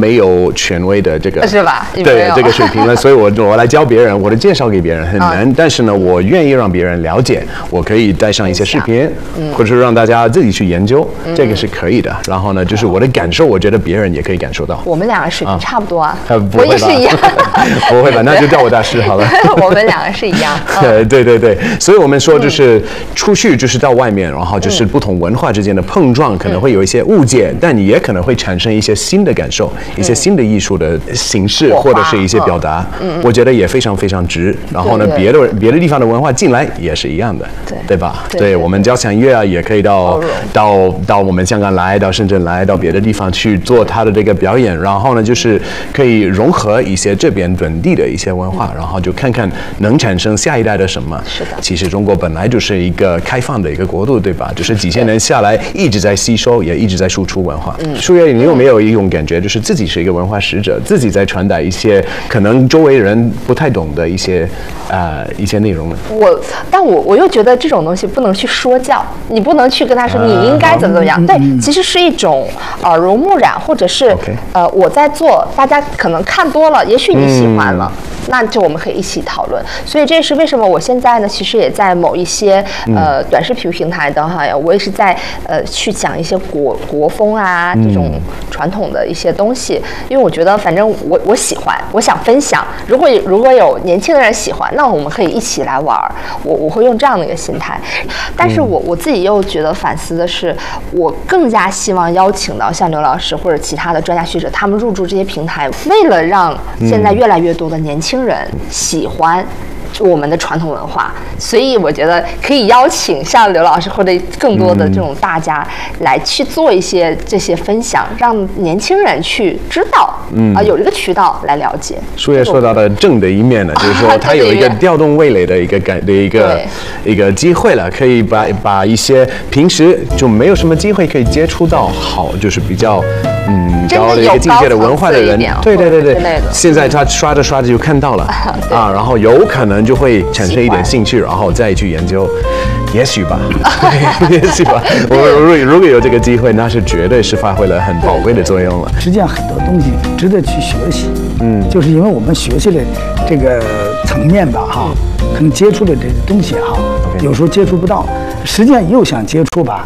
没有权威的这个是吧？ 对这个水平了，所以我来教别人，我的介绍给别人很难，但是呢，我愿意让别人了解，我可以带上一些视频，或者是让大家自己去研究，这个是可以的。然后呢，就是我的感受，我觉得别人也可以感受到。 我们两个水平差不多啊， 我也是一样。 不会吧？那就叫我大师好了。 我们两个是一样。 对，所以我们说就是出去就是到外面，然后就是不同文化之间的碰撞，可能会有一些误解，但你也可能会产生一些新的感受，一些新的艺术的形式，或者是一些表达。我觉得也非常非常值。然后呢，别的地方的文化进来也是一样的，对吧？对，我们交响乐啊，也可以到我们香港来，到深圳来，到别的地方去做他的这个表演。然后呢，就是可以融合一些这边本地的一些文化，然后就看看能产生下一代的什么。 是的。 其实中国本来就是一个开放的一个国度，对吧？就是几千年下来一直在吸收，也一直在输出文化。舒月，你有没有一种感觉，就是自己是一个文化使者，自己在传达一些可能周围人不太懂的一些内容呢？ 但我又觉得这种东西不能去说教，你不能去跟他说你应该怎么样。对，其实是一种耳濡目染，或者是我在做，大家可能看多了，也许你喜欢了。那就我们可以一起讨论，所以这是为什么我现在呢，其实也在某一些短视频平台的哈，我也是在去讲一些国风啊这种传统的一些东西，因为我觉得反正我喜欢，我想分享。如果有年轻的人喜欢，那我们可以一起来玩，我会用这样的一个心态。但是我自己又觉得反思的是，我更加希望邀请到像刘老师或者其他的专家学者，他们入驻这些平台，为了让现在越来越多的年轻人喜欢我们的传统文化，所以我觉得可以邀请像刘老师或者更多的这种大家来去做一些这些分享，让年轻人去知道，有一个渠道来了解。 舒月说到的正的一面呢，就是说它有一个调动味蕾的一个机会了，可以把一些平时就没有什么机会可以接触到就是比较高的一个境界的文化的人，对，现在他刷着刷着就看到了然后有可能就会产生一点兴趣，然后再去研究，也许吧，也许吧。如果有这个机会，那是绝对是发挥了很宝贵的作用了。 实际上很多东西值得去学习，就是因为我们学习的这个层面吧，可能接触的这个东西有时候接触不到，实际上又想接触吧。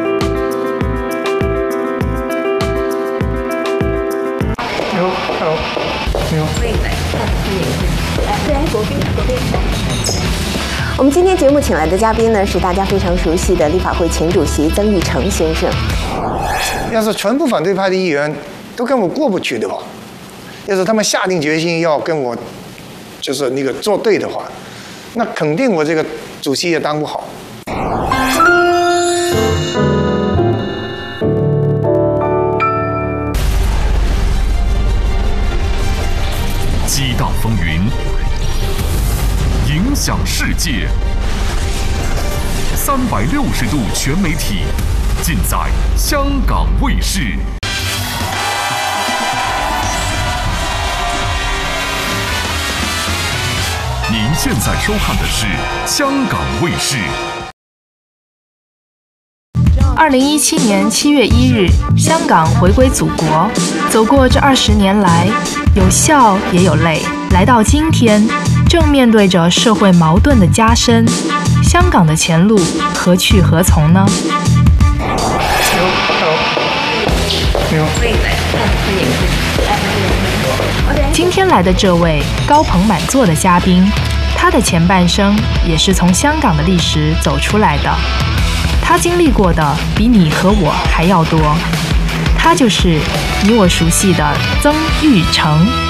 我们今天节目请来的嘉宾呢，是大家非常熟悉的立法会前主席曾钰成先生。 要是全部反对派的议员都跟我过不去的话，要是他们下定决心要跟我就是那个作对的话，那肯定我这个主席也当不好。 激荡风云，影响世界，360度全媒体，尽在香港卫视。您现在收看的是香港卫视。 2017年7月1日，香港回归祖国。走过这20年来，有笑也有泪。来到今天，正面对着社会矛盾的加深，香港的前路何去何从呢？今天来的这位高朋满座的嘉宾，他的前半生也是从香港的历史走出来的。他经历过的比你和我还要多，他就是你我熟悉的曾钰成。